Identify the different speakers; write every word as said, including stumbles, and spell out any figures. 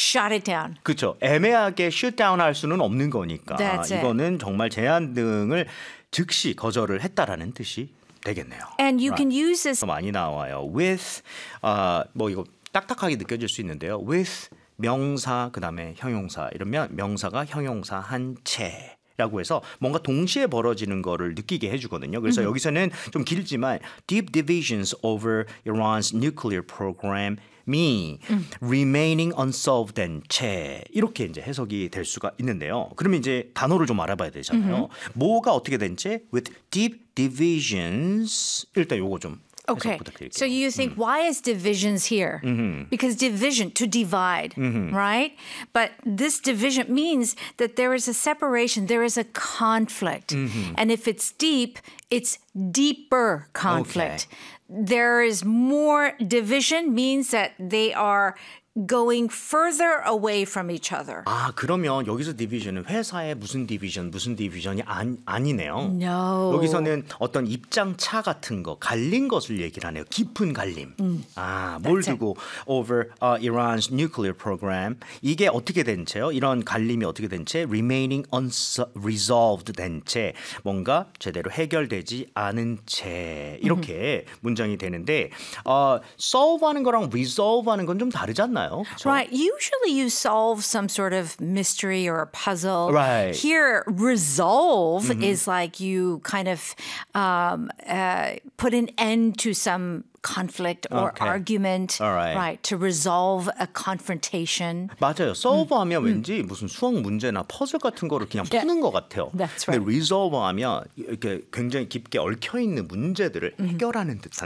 Speaker 1: shut it down.
Speaker 2: 그렇죠. 애매하게 shutdown 할 수는 없는 거니까
Speaker 1: That's it.
Speaker 2: 이거는 정말 제한 등을 즉시 거절을 했다라는 뜻이 되겠네요.
Speaker 1: And you
Speaker 2: Right.
Speaker 1: can use this.
Speaker 2: 많이 나와요. with 아, 뭐 이거 딱딱하게 느껴질 수 있는데요. with 명사 그다음에 형용사 이러면 명사가 형용사 한 채. 라고 해서 뭔가 동시에 벌어지는 거를 느끼게 해주거든요. 그래서 mm-hmm. 여기서는 좀 길지만 deep divisions over Iran's nuclear program 미 음. remaining unsolved 된 채 이렇게 이제 해석이 될 수가 있는데요. 그러면 이제 단어를 좀 알아봐야 되잖아요. Mm-hmm. 뭐가 어떻게 된 채 with deep divisions 일단 요거 좀
Speaker 1: Okay, so you think, mm. why is divisions here? Mm-hmm. Because division, to divide, mm-hmm. right? But this division means that there is a separation, there is a conflict. Mm-hmm. And if it's deep, it's deeper conflict. Okay. There is more division means that they are going further away from each other.
Speaker 2: 아, 그러면 여기서 디비전은 회사의 무슨 디비전, 무슨 디비전이 안, 아니네요.
Speaker 1: No.
Speaker 2: 여기서는 어떤 입장 차 같은 거, 갈린 것을 얘기를 하네요. 깊은 갈림. 음. 아, 뭘 두고 over uh, Iran's nuclear program. 이게 어떻게 된 채요? 이런 갈림이 어떻게 된 채? remaining unresolved 된 채. 뭔가 제대로 해결되지 않은 채. 이렇게 음. 문장이 되는데 어, solve하는 거랑 resolve하는 건 좀 다르지 않나요? So.
Speaker 1: Right. Usually you solve some sort of mystery or a puzzle.
Speaker 2: Right.
Speaker 1: Here, resolve mm-hmm. is like you kind of um, uh, put an end to some conflict or
Speaker 2: okay.
Speaker 1: argument,
Speaker 2: All right.
Speaker 1: right, to resolve a confrontation.
Speaker 2: 맞아요. solve하면
Speaker 1: 음.
Speaker 2: 왠지 무슨 수학 문제나 퍼즐 같은 거를 그냥 푸는 것 같아요.
Speaker 1: That's right.
Speaker 2: 근데 resolve하면 이렇게 굉장히 깊게 얽혀 있는 문제들을 음. 해결하는 듯한